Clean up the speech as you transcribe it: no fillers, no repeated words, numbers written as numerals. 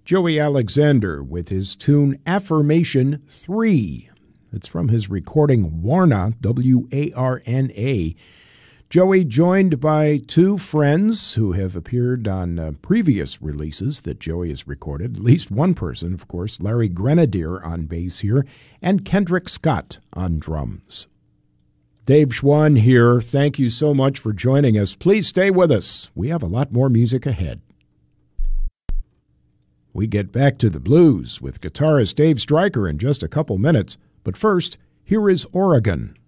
Joey Alexander with his tune Affirmation 3. It's from his recording Warna, W-A-R-N-A. Joey joined by two friends who have appeared on previous releases that Joey has recorded. At least one person, of course, Larry Grenadier on bass here, and Kendrick Scott on drums. Dave Schwann here. Thank you so much for joining us. Please stay with us. We have a lot more music ahead. We get back to the blues with guitarist Dave Stryker in just a couple minutes. But first, here is Oregon.